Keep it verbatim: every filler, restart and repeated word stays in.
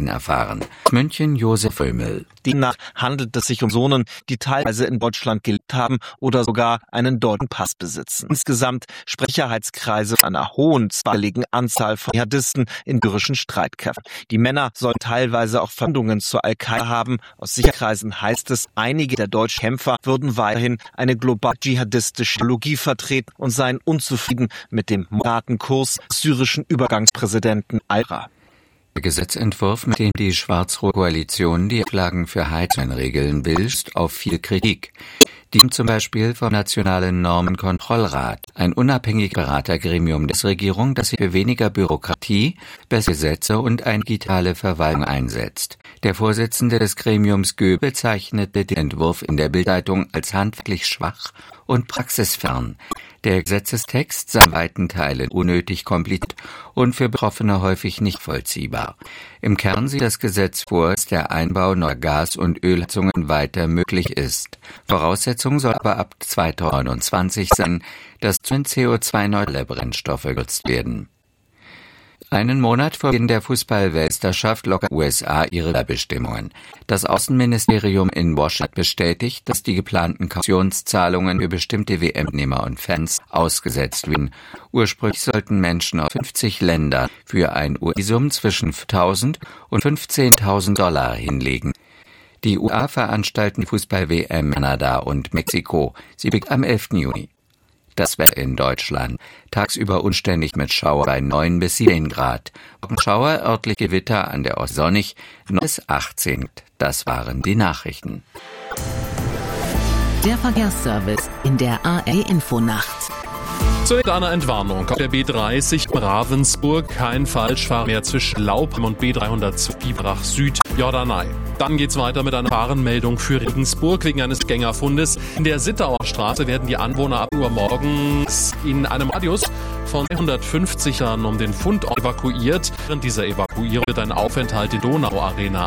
erfahren. München Josef Römel. Demnach handelt es sich um Personen, die teilweise in Deutschland gelebt haben oder sogar einen deutschen Pass besitzen. Insgesamt sprechen Sicherheitskreise von einer hohen zweistelligen Anzahl von Dschihadisten in syrischen Streitkräften. Die Männer sollen teilweise auch Verbindungen zur Al-Qaida haben. Aus Sicherheitskreisen heißt es, einige der deutschen Kämpfer würden weiterhin eine global dschihadistische Ideologie vertreten und seien unzufrieden mit dem moderaten Kurs des syrischen Übergangspräsidenten al-Ra. Der Gesetzentwurf, mit dem die schwarz-rote Koalition die Auflagen für Heizungen regeln will, stößt auf viel Kritik. Die zum Beispiel vom Nationalen Normenkontrollrat, ein unabhängiges Beratergremium des Regierung, das sich für weniger Bürokratie, bessere Gesetze und eine digitale Verwaltung einsetzt. Der Vorsitzende des Gremiums Göbel bezeichnete den Entwurf in der Bild-Zeitung als handwerklich schwach und praxisfern. Der Gesetzestext sei in weiten Teilen unnötig kompliziert und für Betroffene häufig nicht vollziehbar. Im Kern sieht das Gesetz vor, dass der Einbau neuer Gas- und Ölheizungen weiter möglich ist. Voraussetzung soll aber ab zweitausendneunundzwanzig sein, dass C O zwei neutrale Brennstoffe genutzt werden. Einen Monat vor Beginn der Fußball-Weltmeisterschaft lockern U S A ihre Bestimmungen. Das Außenministerium in Washington bestätigt, dass die geplanten Kautionszahlungen für bestimmte W M-Nehmer und Fans ausgesetzt werden. Ursprünglich sollten Menschen aus fünfzig Ländern für ein Visum zwischen fünftausend und fünfzehntausend Dollar hinlegen. Die U S A veranstalten die Fußball-W M in Kanada und Mexiko. Sie beginnt am elften Juni. Das Wetter in Deutschland. Tagsüber unständig mit Schauer bei neun bis sieben Grad. Schauer, örtliche Gewitter an der Ostsee sonnig, neun bis achtzehn. Das waren die Nachrichten. Der Verkehrsservice in der A R-Infonacht. Zunächst eine Entwarnung. Auf der B dreißig Ravensburg kein Falschfahren mehr zwischen Laubheim und B dreihundertzwölf Biberach Süd, Jordanei. Dann geht's weiter mit einer Fahrenmeldung für Regensburg wegen eines Gängerfundes. In der Sittauer Straße werden die Anwohner ab Uhr morgens in einem Radius von hundertfünfzig Metern um den Fundort evakuiert. Während dieser Evakuierung wird ein Aufenthalt in Donau Arena